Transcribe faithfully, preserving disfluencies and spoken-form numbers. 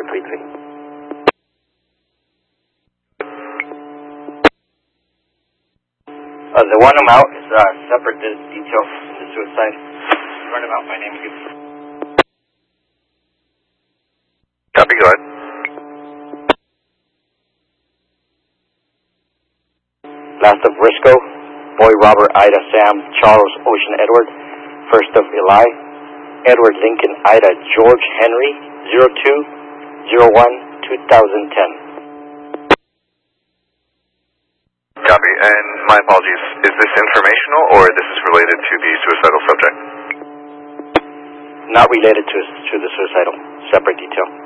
three three. Uh, the one amount is uh, separate to detail from the suicide. Run amount by name, please. Copy, go ahead. Last of Risco, Boy Robert Ida Sam Charles Ocean Edward. First of Eli, Edward Lincoln Ida George Henry, zero two zero one two thousand ten. Copy, and my apologies, is this informational or this is related to the suicidal subject? Not related to, to the suicidal, separate detail.